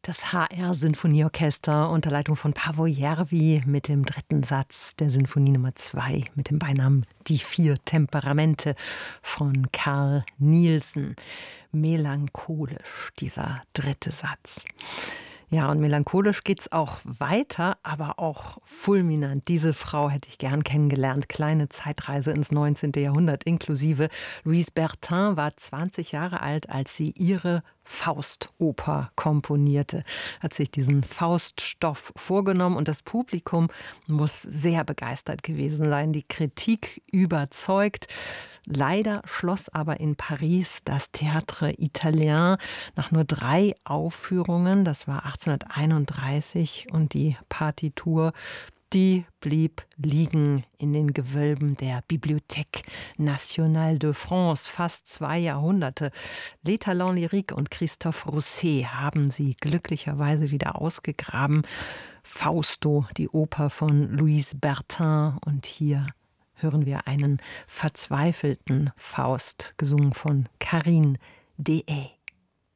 Das HR-Sinfonieorchester unter Leitung von Paavo Järvi mit dem dritten Satz der Sinfonie Nummer 2 mit dem Beinamen Die 4 Temperamente von Carl Nielsen. Melancholisch, dieser dritte Satz. Ja, und melancholisch geht's auch weiter, aber auch fulminant. Diese Frau hätte ich gern kennengelernt. Kleine Zeitreise ins 19. Jahrhundert inklusive. Louise Bertin war 20 Jahre alt, als sie ihre Faustoper komponierte. Hat sich diesen Fauststoff vorgenommen und das Publikum muss sehr begeistert gewesen sein. Die Kritik überzeugt. Leider schloss aber in Paris das Théâtre Italien nach nur 3 Aufführungen, das war 1831, und die Partitur, die blieb liegen in den Gewölben der Bibliothèque Nationale de France. Fast 2 Jahrhunderte. Les Talents Lyriques und Christophe Rousset haben sie glücklicherweise wieder ausgegraben. Fausto, die Oper von Louise Bertin, und hier hören wir einen verzweifelten Faust, gesungen von Karine Dehaye.